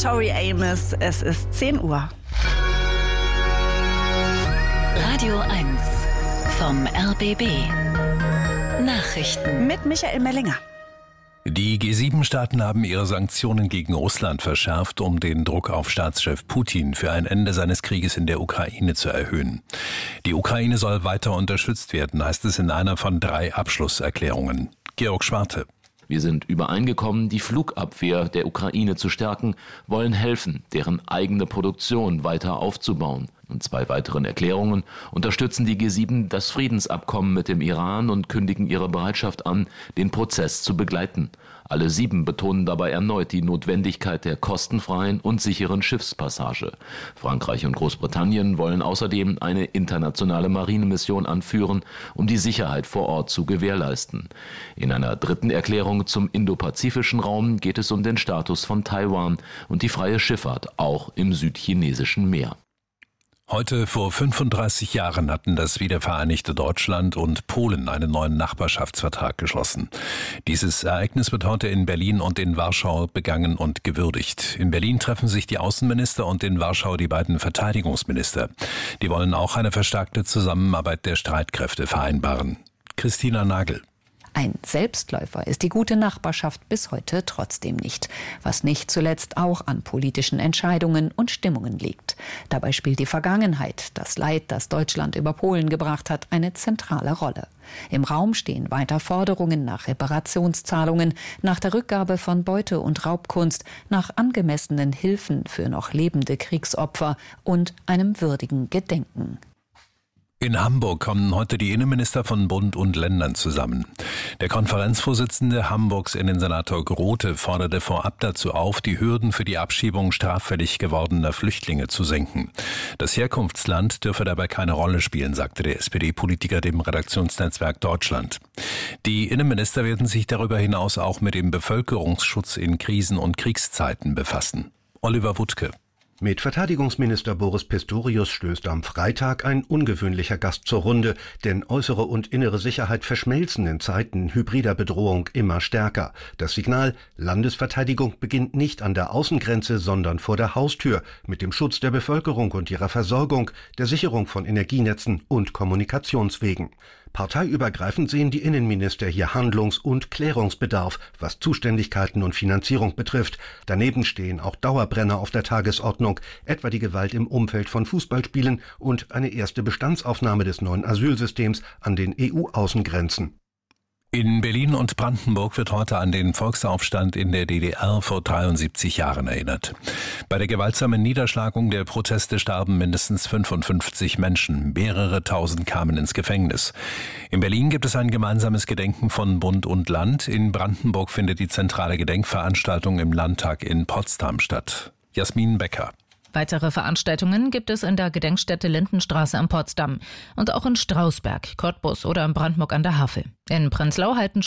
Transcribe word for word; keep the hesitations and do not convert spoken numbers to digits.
Tori Amos. Es ist zehn Uhr. Radio eins vom R B B. Nachrichten Mit Michael Mellinger. Die G sieben Staaten haben ihre Sanktionen gegen Russland verschärft, um den Druck auf Staatschef Putin für ein Ende seines Krieges in der Ukraine zu erhöhen. Die Ukraine soll weiter unterstützt werden, heißt es in einer von drei Abschlusserklärungen. Georg Schwarte. Wir sind übereingekommen, die Flugabwehr der Ukraine zu stärken, wollen helfen, deren eigene Produktion weiter aufzubauen. In zwei weiteren Erklärungen unterstützen die G sieben das Friedensabkommen mit dem Iran und kündigen ihre Bereitschaft an, den Prozess zu begleiten. Alle sieben betonen dabei erneut die Notwendigkeit der kostenfreien und sicheren Schiffspassage. Frankreich und Großbritannien wollen außerdem eine internationale Marinemission anführen, um die Sicherheit vor Ort zu gewährleisten. In einer dritten Erklärung zum indopazifischen Raum geht es um den Status von Taiwan und die freie Schifffahrt, auch im südchinesischen Meer. Heute vor fünfunddreißig Jahren hatten das wiedervereinigte Deutschland und Polen einen neuen Nachbarschaftsvertrag geschlossen. Dieses Ereignis wird heute in Berlin und in Warschau begangen und gewürdigt. In Berlin treffen sich die Außenminister und in Warschau die beiden Verteidigungsminister. Die wollen auch eine verstärkte Zusammenarbeit der Streitkräfte vereinbaren. Christina Nagel. Ein Selbstläufer ist die gute Nachbarschaft bis heute trotzdem nicht, was nicht zuletzt auch an politischen Entscheidungen und Stimmungen liegt. Dabei spielt die Vergangenheit, das Leid, das Deutschland über Polen gebracht hat, eine zentrale Rolle. Im Raum stehen weiter Forderungen nach Reparationszahlungen, nach der Rückgabe von Beute- und Raubkunst, nach angemessenen Hilfen für noch lebende Kriegsopfer und einem würdigen Gedenken. In Hamburg kommen heute die Innenminister von Bund und Ländern zusammen. Der Konferenzvorsitzende Hamburgs Innensenator Grote forderte vorab dazu auf, die Hürden für die Abschiebung straffällig gewordener Flüchtlinge zu senken. Das Herkunftsland dürfe dabei keine Rolle spielen, sagte der S P D-Politiker dem Redaktionsnetzwerk Deutschland. Die Innenminister werden sich darüber hinaus auch mit dem Bevölkerungsschutz in Krisen- und Kriegszeiten befassen. Oliver Wuttke. Mit Verteidigungsminister Boris Pistorius stößt am Freitag ein ungewöhnlicher Gast zur Runde, denn äußere und innere Sicherheit verschmelzen in Zeiten hybrider Bedrohung immer stärker. Das Signal: Landesverteidigung beginnt nicht an der Außengrenze, sondern vor der Haustür, mit dem Schutz der Bevölkerung und ihrer Versorgung, der Sicherung von Energienetzen und Kommunikationswegen. Parteiübergreifend sehen die Innenminister hier Handlungs- und Klärungsbedarf, was Zuständigkeiten und Finanzierung betrifft. Daneben stehen auch Dauerbrenner auf der Tagesordnung, etwa die Gewalt im Umfeld von Fußballspielen und eine erste Bestandsaufnahme des neuen Asylsystems an den E U-Außengrenzen. In Berlin und Brandenburg wird heute an den Volksaufstand in der D D R vor dreiundsiebzig Jahren erinnert. Bei der gewaltsamen Niederschlagung der Proteste starben mindestens fünfundfünfzig Menschen. Mehrere tausend kamen ins Gefängnis. In Berlin gibt es ein gemeinsames Gedenken von Bund und Land. In Brandenburg findet die zentrale Gedenkveranstaltung im Landtag in Potsdam statt. Jasmin Becker. Weitere Veranstaltungen gibt es in der Gedenkstätte Lindenstraße in Potsdam und auch in Strausberg, Cottbus oder in Brandenburg an der Havel. In Prenzlau halten